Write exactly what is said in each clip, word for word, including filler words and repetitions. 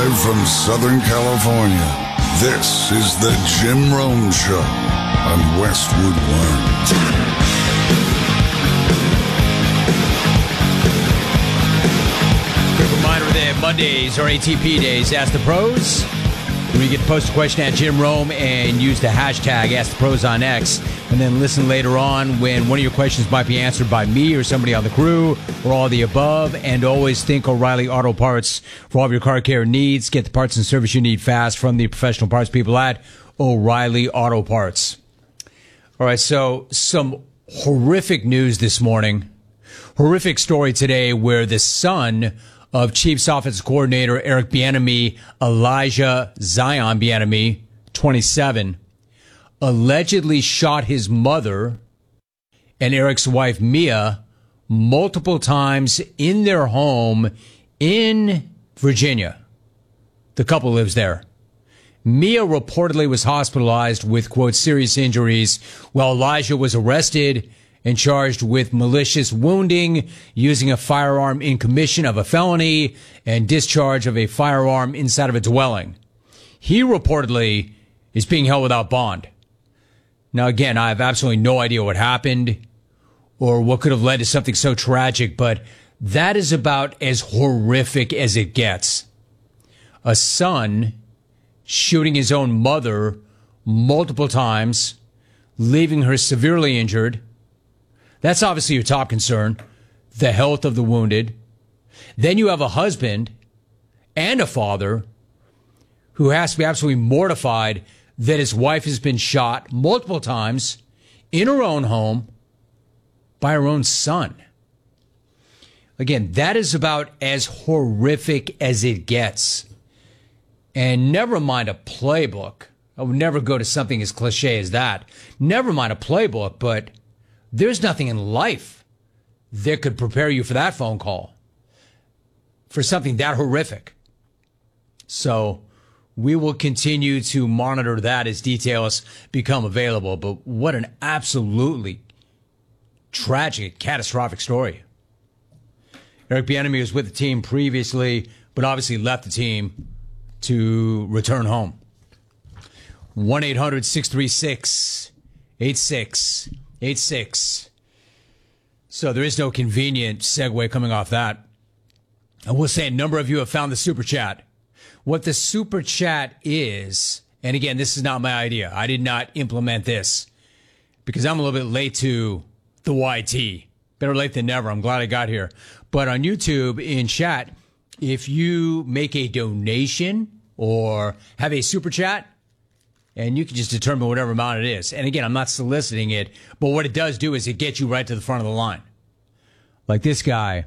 Live from Southern California, this is the Jim Rome Show on Westwood One. Quick reminder that Mondays are A T P days. Ask the Pros. Where you get to post a question at Jim Rome and use the hashtag Ask the Pros on X. And then listen later on when one of your questions might be answered by me or somebody on the crew or all the above. And always think O'Reilly Auto Parts for all of your car care needs. Get the parts and service you need fast from the professional parts people at O'Reilly Auto Parts. All right, so some horrific news this morning. Horrific story today where the son of Chiefs offensive coordinator Eric Bieniemy, Elijah Zion Bieniemy, twenty-seven, allegedly shot his mother and Eric's wife Mia multiple times in their home in Virginia. The couple lives there. Mia reportedly was hospitalized with, quote, serious injuries, while Elijah was arrested and charged with malicious wounding, using a firearm in commission of a felony, and discharge of a firearm inside of a dwelling. He reportedly is being held without bond. Now, again, I have absolutely no idea what happened or what could have led to something so tragic, but that is about as horrific as it gets. A son shooting his own mother multiple times, leaving her severely injured. That's obviously your top concern, the health of the wounded. Then you have a husband and a father who has to be absolutely mortified that his wife has been shot multiple times in her own home by her own son. Again, that is about as horrific as it gets. And never mind a playbook. I would never go to something as cliche as that. Never mind a playbook, but there's nothing in life that could prepare you for that phone call, for something that horrific. So we will continue to monitor that as details become available. But what an absolutely tragic, catastrophic story. Eric Bieniemy was with the team previously, but obviously left the team to return home. one eight hundred six three six eight six eight six. So there is no convenient segue coming off that. I will say a number of you have found the super chat. What the super chat is, and again, this is not my idea. I did not implement this because I'm a little bit late to the Y T. Better late than never. I'm glad I got here. But on YouTube in chat, if you make a donation or have a super chat, and you can just determine whatever amount it is. And again, I'm not soliciting it, but what it does do is it gets you right to the front of the line. Like this guy,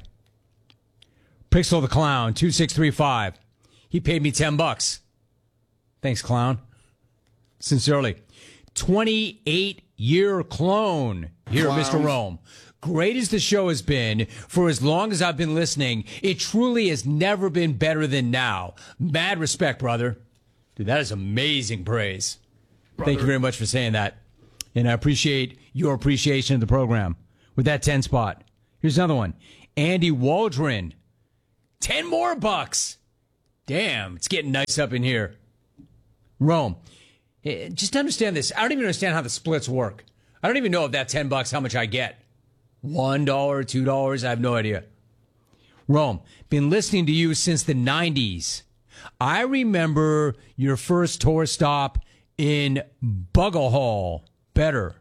Pixel the Clown, two six three five. He paid me ten bucks. Thanks, Clown. Sincerely. twenty-eight year clone here, Clowns. Mister Rome. Great as the show has been, for as long as I've been listening, it truly has never been better than now. Mad respect, brother. Dude, that is amazing praise. Brother. Thank you very much for saying that. And I appreciate your appreciation of the program with that ten spot. Here's another one. Andy Waldron. ten more bucks. Damn, it's getting nice up in here. Rome. Just understand this. I don't even understand how the splits work. I don't even know if that ten bucks, how much I get. one dollar, two dollars, I have no idea. Rome, been listening to you since the nineties. I remember your first tour stop in Bugle Better.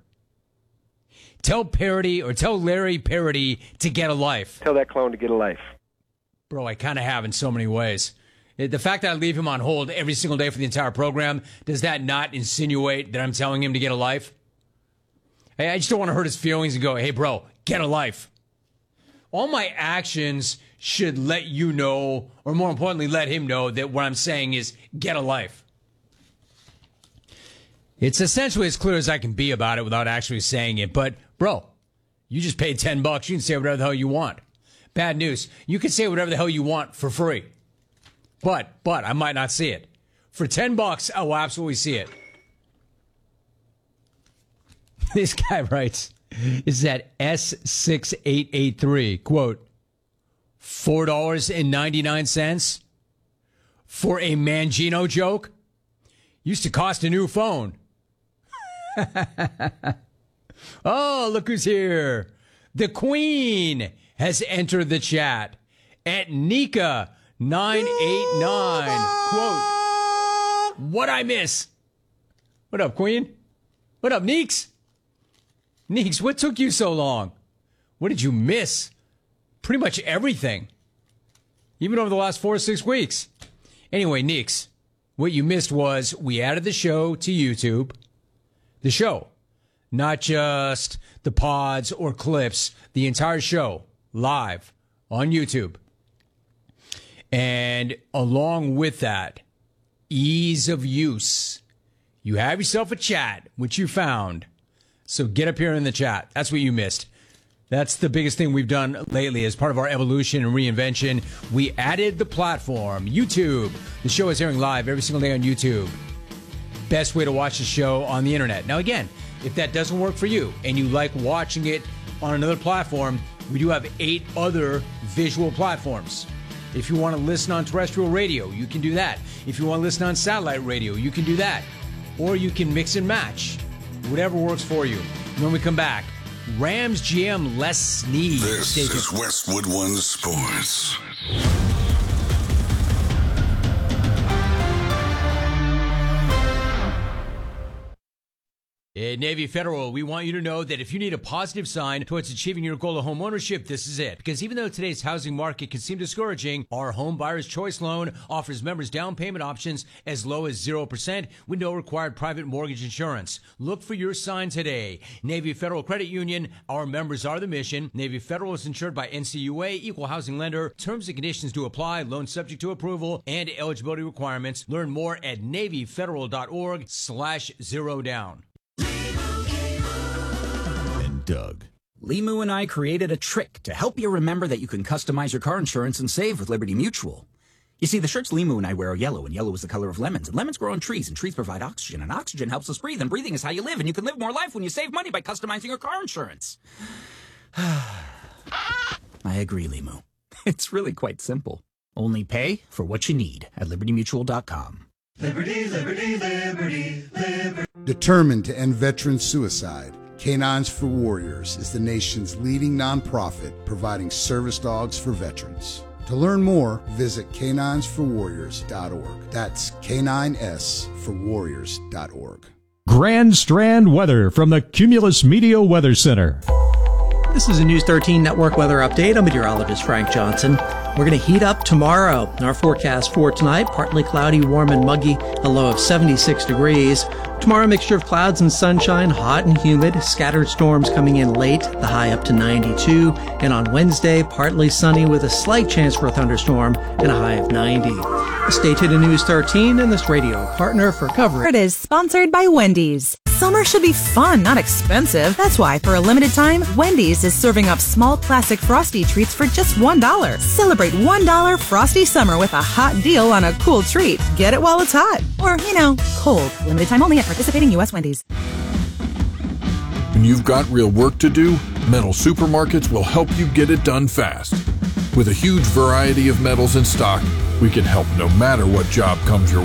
Tell Parody or tell Larry Parody to get a life. Tell that clone to get a life. Bro, I kind of have in so many ways. The fact that I leave him on hold every single day for the entire program, does that not insinuate that I'm telling him to get a life? I just don't want to hurt his feelings and go, hey, bro, get a life. All my actions should let you know, or more importantly, let him know that what I'm saying is get a life. It's essentially as clear as I can be about it without actually saying it. But, bro, you just paid ten bucks. You can say whatever the hell you want. Bad news. You can say whatever the hell you want for free. But, but, I might not see it. For ten bucks, I will absolutely see it. This guy writes, is that S six eight eight three, quote, four dollars and ninety-nine cents? for a Mangino joke? Used to cost a new phone. Oh, look who's here. The Queen has entered the chat at Nika nine eight nine. Quote, what I miss? What up, Queen? What up, Neeks? Neeks, what took you so long? What did you miss? Pretty much everything. Even over the last four or six weeks. Anyway, Neeks, what you missed was we added the show to YouTube. The show. Not just the pods or clips. The entire show. Live on YouTube. And along with that, ease of use. You have yourself a chat, which you found. So get up here in the chat. That's what you missed. That's the biggest thing we've done lately as part of our evolution and reinvention. We added the platform, YouTube. The show is airing live every single day on YouTube. Best way to watch the show on the internet. Now, again, if that doesn't work for you and you like watching it on another platform, we do have eight other visual platforms. If you want to listen on terrestrial radio, you can do that. If you want to listen on satellite radio, you can do that. Or you can mix and match. Whatever works for you. When we come back, Rams G M Les Snead. This Stay is tuned. Westwood One Sports. At Navy Federal, we want you to know that if you need a positive sign towards achieving your goal of home ownership, this is it. Because even though today's housing market can seem discouraging, our Home Buyer's Choice loan offers members down payment options as low as zero percent with no required private mortgage insurance. Look for your sign today. Navy Federal Credit Union, our members are the mission. Navy Federal is insured by N C U A, equal housing lender. Terms and conditions do apply. Loan subject to approval and eligibility requirements. Learn more at NavyFederal.org slash zero down. Doug. Limu and I created a trick to help you remember that you can customize your car insurance and save with Liberty Mutual. You see, the shirts Limu and I wear are yellow, and yellow is the color of lemons, and lemons grow on trees, and trees provide oxygen, and oxygen helps us breathe, and breathing is how you live, and you can live more life when you save money by customizing your car insurance. I agree, Limu. It's really quite simple. Only pay for what you need at Liberty Mutual dot com. Liberty, liberty, liberty, liberty. Determined to end veteran suicide, Canines for Warriors is the nation's leading nonprofit providing service dogs for veterans. To learn more, visit canines for warriors dot org. That's K nine S for warriors dot org. Grand Strand weather from the Cumulus Media Weather Center. This is a News thirteen Network weather update. I'm meteorologist Frank Johnson. We're going to heat up tomorrow. Our forecast for tonight, partly cloudy, warm and muggy, a low of seventy-six degrees. Tomorrow, mixture of clouds and sunshine, hot and humid, scattered storms coming in late, the high up to ninety-two. And on Wednesday, partly sunny with a slight chance for a thunderstorm and a high of ninety. Stay tuned to News thirteen and this radio partner for coverage. It is sponsored by Wendy's. Summer should be fun, not expensive. That's why, for a limited time, Wendy's is serving up small classic Frosty treats for just one dollar. Celebrate one dollar Frosty Summer with a hot deal on a cool treat. Get it while it's hot. Or, you know, cold. Limited time only at participating U S Wendy's. When you've got real work to do, Metal Supermarkets will help you get it done fast. With a huge variety of metals in stock, we can help no matter what job comes your way.